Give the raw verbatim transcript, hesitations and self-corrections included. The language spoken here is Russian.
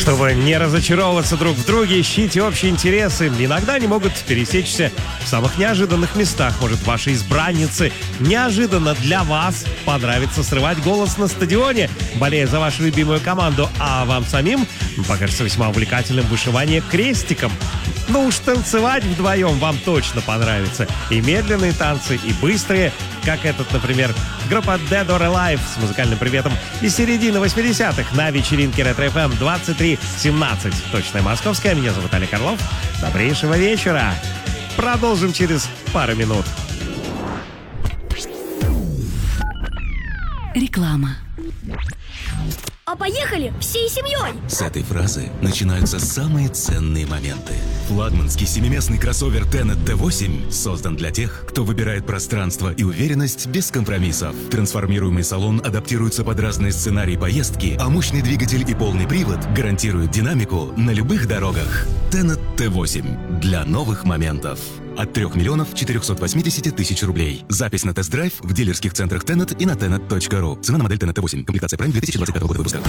Чтобы не разочаровываться друг в друге, ищите общие интересы. Иногда они могут пересечься в самых неожиданных местах. Может, вашей избраннице неожиданно для вас понравится срывать голос на стадионе, болея за вашу любимую команду, а вам самим покажется весьма увлекательным вышивание крестиком. Ну уж танцевать вдвоем вам точно понравится. И медленные танцы, и быстрые, как этот, например, группа Dead or Alive с музыкальным приветом из середины восьмидесятых на вечеринке Ретро эф эм двадцать три семнадцать. Точная московская. Меня зовут Олег Орлов. Добрейшего вечера. Продолжим через пару минут. Реклама. А поехали всей семьей! С этой фразы начинаются самые ценные моменты. Флагманский семиместный кроссовер Tenet ти восемь создан для тех, кто выбирает пространство и уверенность без компромиссов. Трансформируемый салон адаптируется под разные сценарии поездки, а мощный двигатель и полный привод гарантируют динамику на любых дорогах. Tenet ти восемь для новых моментов. От трех миллионов четырехсот восьмидесяти тысяч рублей. Запись на тест-драйв в дилерских центрах Tenet и на tenet точка ру. Цена на модель Tenet ти восемь. Комплектация Prime две тысячи двадцать пятого года выпуска.